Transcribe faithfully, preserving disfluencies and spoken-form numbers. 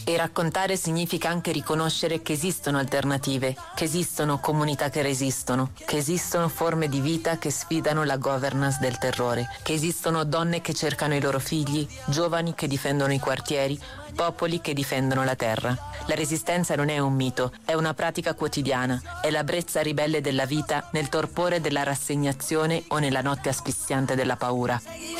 E raccontare significa anche riconoscere che esistono alternative, che esistono comunità che resistono, che esistono forme di vita che sfidano la governance del terrore, che esistono donne che cercano i loro figli, giovani che difendono i quartieri, popoli che difendono la terra. La resistenza non è un mito, è una pratica quotidiana, è la brezza ribelle della vita nel torpore della rassegnazione o nella notte asfissiante della paura.